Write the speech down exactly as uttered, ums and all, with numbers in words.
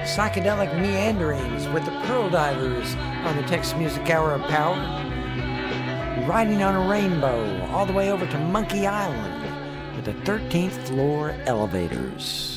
psychedelic meanderings with the Pearl Divers on the Texas Music Hour of Power. Riding on a rainbow all the way over to Monkey Island with the thirteenth Floor Elevators.